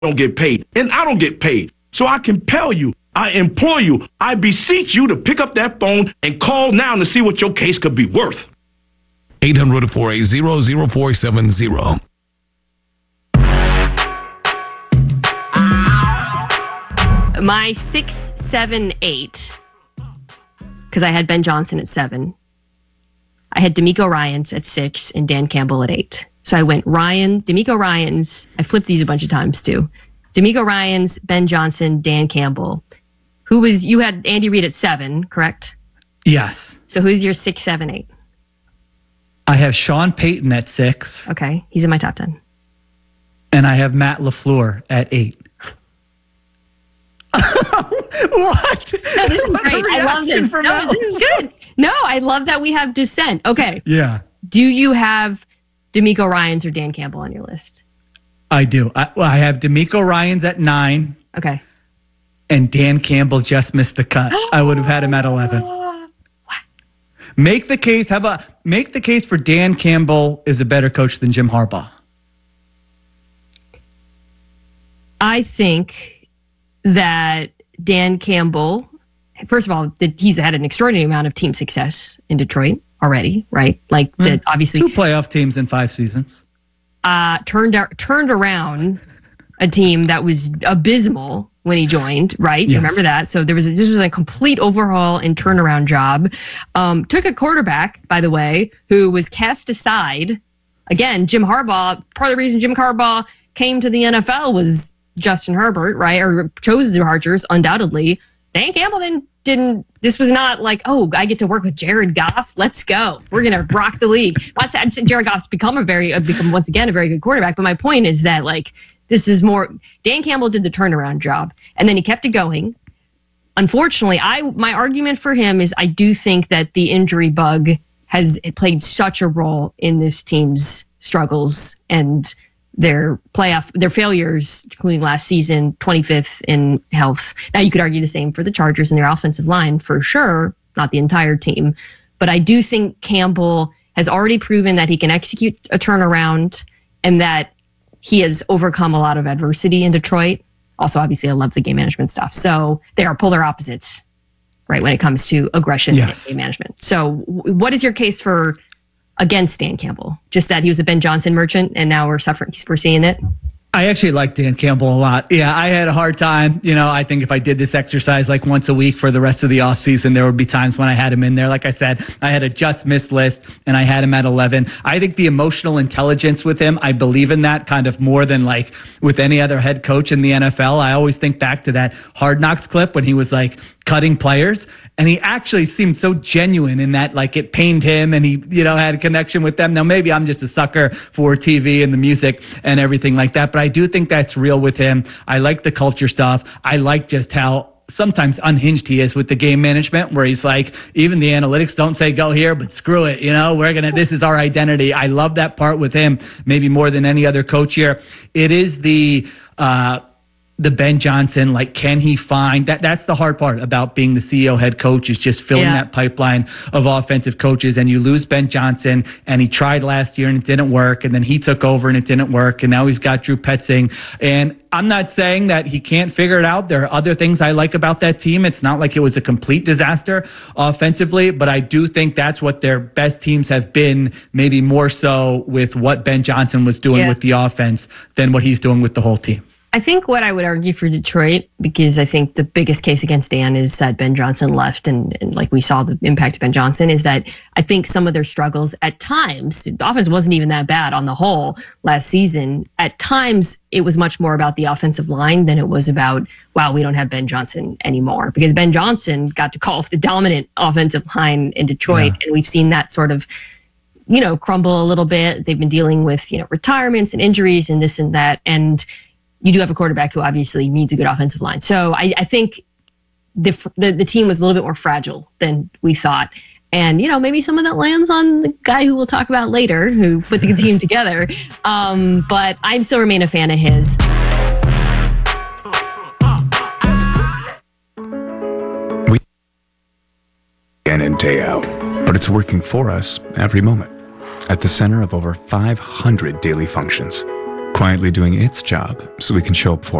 don't get paid, and I don't get paid. So I compel you, I implore you, I beseech you to pick up that phone and call now to see what your case could be worth. 800-480-0470. My 6, 7, 8, because I had Ben Johnson at 7. I had D'Amico Ryans at 6 and Dan Campbell at 8. So I went D'Amico Ryans. I flipped these a bunch of times too. D'Amico Ryans, Ben Johnson, Dan Campbell. You had Andy Reid at 7, correct? Yes. So who's your 6, 7, 8? I have Sean Payton at 6. Okay, he's in my top 10. And I have Matt LaFleur at 8. What? No, this is great. I love this. No, this is good. No, I love that we have dissent. Okay. Yeah. Do you have D'Amico Ryans or Dan Campbell on your list? I do. I have D'Amico Ryans at 9. Okay. And Dan Campbell just missed the cut. I would have had him at 11. Make the case for Dan Campbell is a better coach than Jim Harbaugh. I think that Dan Campbell, first of all, he's had an extraordinary amount of team success in Detroit already, right? Like that, obviously 2 playoff teams in 5 seasons. Turned around a team that was abysmal when he joined, right? You remember that? So this was a complete overhaul and turnaround job. Took a quarterback, by the way, who was cast aside. Again, Jim Harbaugh. Part of the reason Jim Harbaugh came to the NFL was Justin Herbert, right? Or chose the Chargers, undoubtedly. Dan Campbell didn't. This was not like, oh, I get to work with Jared Goff. Let's go. We're gonna rock the league. Jared Goff's become once again a very good quarterback. But my point is that this is more. Dan Campbell did the turnaround job, and then he kept it going. Unfortunately, my argument for him is I do think that the injury bug has played such a role in this team's struggles and their failures, including last season, 25th in health. Now, you could argue the same for the Chargers and their offensive line, for sure, not the entire team. But I do think Campbell has already proven that he can execute a turnaround and that he has overcome a lot of adversity in Detroit. Also, obviously, I love the game management stuff. So they are polar opposites, right, when it comes to aggression and game management. So what is your case for against Dan Campbell? Just that he was a Ben Johnson merchant, and now we're seeing it? I actually like Dan Campbell a lot. Yeah, I had a hard time. I think if I did this exercise once a week for the rest of the offseason, there would be times when I had him in there. Like I said, I had a just missed list, and I had him at 11. I think the emotional intelligence with him, I believe in that kind of more than with any other head coach in the NFL. I always think back to that Hard Knocks clip when he was cutting players. And he actually seemed so genuine in that, it pained him and he, had a connection with them. Now, maybe I'm just a sucker for TV and the music and everything like that, but I do think that's real with him. I like the culture stuff. I like just how sometimes unhinged he is with the game management, where he's even the analytics don't say go here, but screw it. This is our identity. I love that part with him, maybe more than any other coach here. It is the Ben Johnson, can he find that's the hard part about being the CEO head coach, is just filling that pipeline of offensive coaches. And you lose Ben Johnson, and he tried last year and it didn't work, and then he took over and it didn't work, and now he's got Drew Petzing. And I'm not saying that he can't figure it out. There are other things I like about that team. It's not like it was a complete disaster offensively, but I do think that's what their best teams have been, maybe more so with what Ben Johnson was doing with the offense than what he's doing with the whole team. I think what I would argue for Detroit, because I think the biggest case against Dan is that Ben Johnson left, and we saw the impact of Ben Johnson, is that I think some of their struggles at times, the offense wasn't even that bad on the whole last season. At times, it was much more about the offensive line than it was about, wow, we don't have Ben Johnson anymore. Because Ben Johnson got to call the dominant offensive line in Detroit, and we've seen that sort of crumble a little bit. They've been dealing with, retirements and injuries and this and that, and you do have a quarterback who obviously needs a good offensive line. So I think the team was a little bit more fragile than we thought. And, maybe some of that lands on the guy who we'll talk about later, who put the team together. But I still remain a fan of his. And day out, but it's working for us every moment. At the center of over 500 daily functions, quietly doing its job so we can show up for